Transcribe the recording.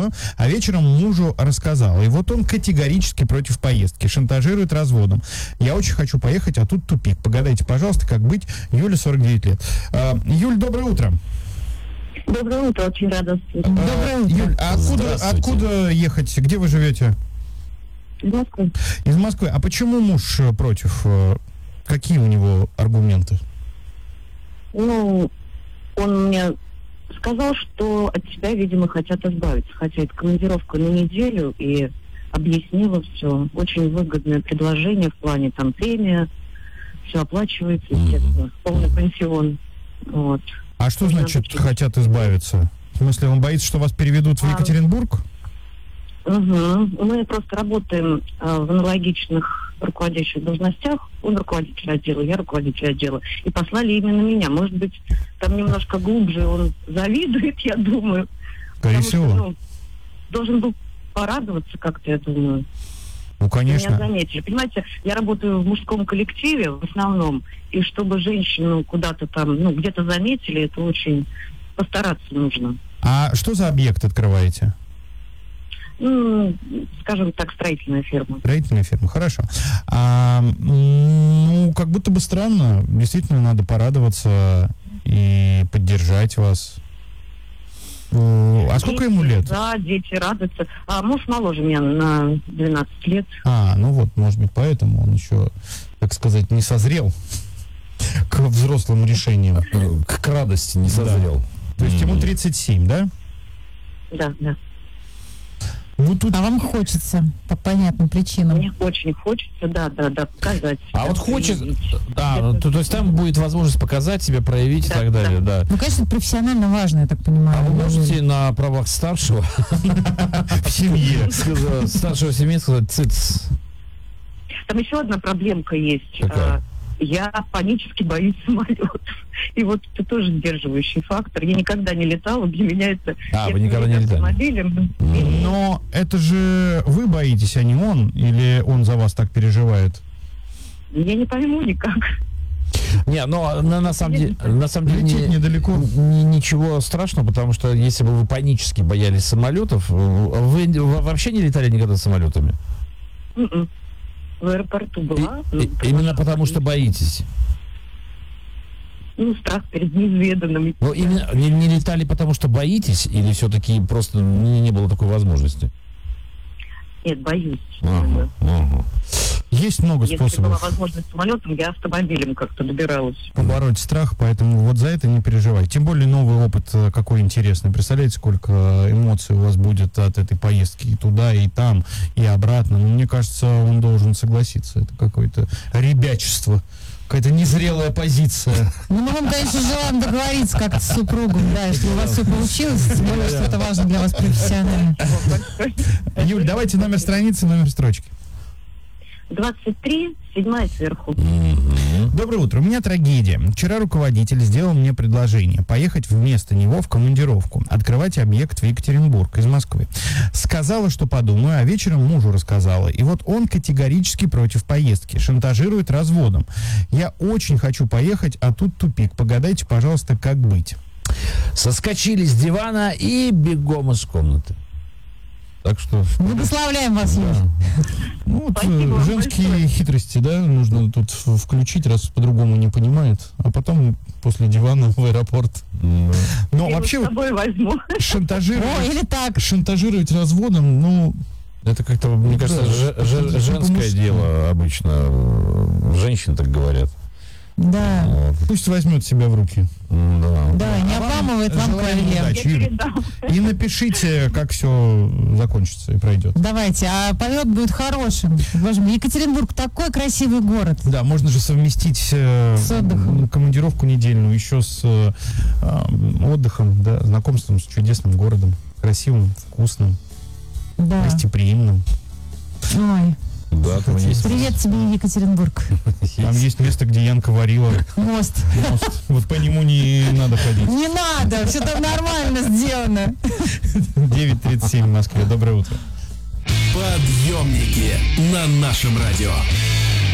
подумаю, а вечером мужу рассказала. И вот он категорически против поездки, шантажирует разводом. Я очень хочу поехать, а тут тупик. Погадайте, пожалуйста, как быть. Юля, 49 лет. Юль, доброе утро. Доброе утро, очень рада слышать. Доброе утро. Юль, а откуда ехать? Где вы живете? Из Москвы. Из Москвы. А почему муж против? Какие у него аргументы? Ну, он мне сказал, что от тебя, видимо, хотят избавиться. Хотя это командировка на неделю, и объяснила все. Очень выгодное предложение в плане там премия, все оплачивается, естественно, полный пансион. Вот. А что значит хотят избавиться? В смысле, он боится, что вас переведут в Екатеринбург? Угу. Мы просто работаем в аналогичных руководящих должностях. Он руководитель отдела, я руководитель отдела. И послали именно меня. Может быть, там немножко глубже он завидует, я думаю. Скорее всего. Потому что, должен был порадоваться как-то, я думаю. Ну, конечно. Меня заметили. Понимаете, я работаю в мужском коллективе в основном, и чтобы женщину куда-то там, где-то заметили, это очень постараться нужно. А что за объект открываете? Скажем так, строительная фирма. Строительная фирма, хорошо. Как будто бы странно. Действительно, надо порадоваться и поддержать вас. А сколько ему лет? Да, дети радуются. А муж моложе меня на 12 лет. Может быть, поэтому он еще, так сказать, не созрел к взрослым решениям. К радости не созрел. Да. То есть ему 37, да? Да. Вот тут... А вам хочется, по понятным причинам? Мне очень хочется, да, показать. А вот хочется... то есть там будет возможность показать себя, проявить и так далее, да. Ну, конечно, это профессионально важно, я так понимаю. А вы можете на правах старшего в семье старшего семьи сказать «цыц»? Там еще одна проблемка есть. Какая? Я панически боюсь самолетов. И вот это тоже сдерживающий фактор. Я никогда не летала, для меня это... вы никогда не летали? Автомобилем. Но это же вы боитесь, а не он? Или он за вас так переживает? Я не пойму никак. Не, но на самом деле лететь недалеко. Ничего страшного, потому что если бы вы панически боялись самолетов, вы вообще не летали никогда самолетами? В аэропорту была. Именно потому, что боитесь? Страх перед неизведанным. Ну, именно не летали, потому что боитесь, или все-таки просто не было такой возможности? Нет, боюсь. Есть много Если способов. была возможность самолетом, я автомобилем как-то добиралась. Побороть страх, поэтому вот за это не переживай. Тем более новый опыт какой интересный. Представляете, сколько эмоций у вас будет от этой поездки и туда, и там, и обратно. Но мне кажется, он должен согласиться. Это какое-то ребячество. Какая-то незрелая позиция. Мы вам, конечно, желаем договориться как-то с супругом, да, чтобы у вас все получилось, тем более, что это важно для вас профессионально. Юль, давайте номер страницы, номер строчки. 23, 7 сверху. Доброе утро. У меня трагедия. Вчера руководитель сделал мне предложение поехать вместо него в командировку, открывать объект в Екатеринбург из Москвы. Сказала, что подумаю, а вечером мужу рассказала. И вот он категорически против поездки, шантажирует разводом. Я очень хочу поехать, а тут тупик. Погадайте, пожалуйста, как быть. Соскочили с дивана и бегом из комнаты. Так что... Благословляем вас, Юрий. Женские хитрости, да, нужно тут включить, раз по-другому не понимает, а потом после дивана в аэропорт. Но Я вообще с собой возьму. шантажировать разводом, это как-то, мне кажется, женское дело обычно. Женщины так говорят. Да. Пусть возьмет себя в руки. Да, не обламывает вам кавалер. И напишите, как все закончится и пройдет. Давайте, а полет будет хорошим. Боже мой, Екатеринбург такой красивый город. Да, можно же совместить командировку недельную еще с отдыхом, да, знакомством с чудесным городом. Красивым, вкусным, гостеприимным. Ой. Да, там есть... Привет тебе, Екатеринбург. Там есть место, где Янка варила. Мост. Вот по нему не надо ходить. Не надо, все там нормально сделано. 9:37 в Москве. Доброе утро. Подъемники на нашем радио.